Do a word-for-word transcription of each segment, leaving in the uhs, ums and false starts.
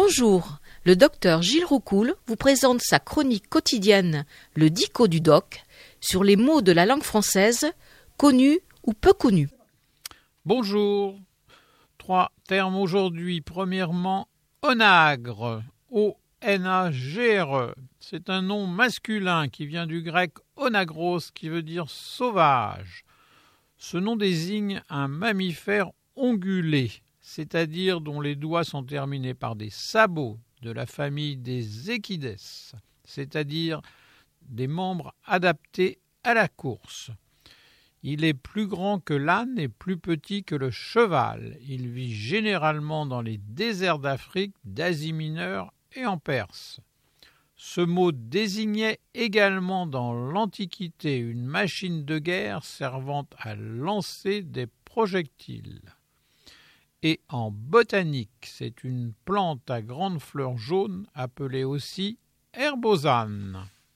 Bonjour, le docteur Gilles Roucoul vous présente sa chronique quotidienne, le Dico du Doc, sur les mots de la langue française, connus ou peu connus. Bonjour, trois termes aujourd'hui. Premièrement, onagre, O N A G R E. C'est un nom masculin qui vient du grec onagros, qui veut dire sauvage. Ce nom désigne un mammifère ongulé, c'est-à-dire dont les doigts sont terminés par des sabots de la famille des équides, c'est-à-dire des membres adaptés à la course. Il est plus grand que l'âne et plus petit que le cheval. Il vit généralement dans les déserts d'Afrique, d'Asie mineure et en Perse. Ce mot désignait également dans l'Antiquité une machine de guerre servant à lancer des projectiles. Et en botanique, c'est une plante à grandes fleurs jaunes appelée aussi herbosane.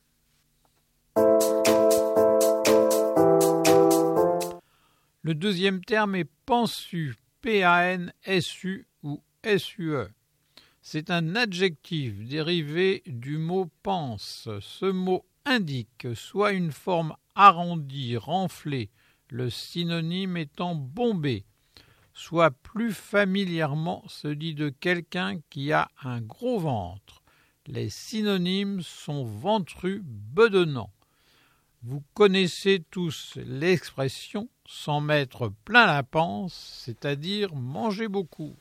Le deuxième terme est pansu, P A N S U ou S U E. C'est un adjectif dérivé du mot pense. Ce mot indique soit une forme arrondie, renflée, le synonyme étant bombé, soit plus familièrement se dit de quelqu'un qui a un gros ventre. Les synonymes sont ventru, bedonnant. Vous connaissez tous l'expression « s'en mettre plein la panse », c'est-à-dire manger beaucoup.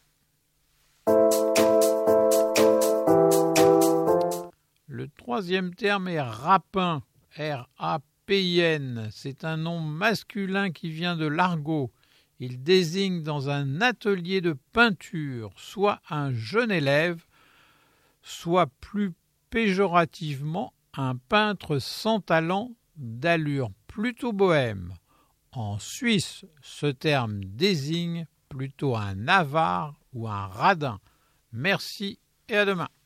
Le troisième terme est rapin, R A P I N. C'est un nom masculin qui vient de l'argot. Il désigne dans un atelier de peinture soit un jeune élève, soit plus péjorativement un peintre sans talent, d'allure plutôt bohème. En Suisse, ce terme désigne plutôt un avare ou un radin. Merci et à demain.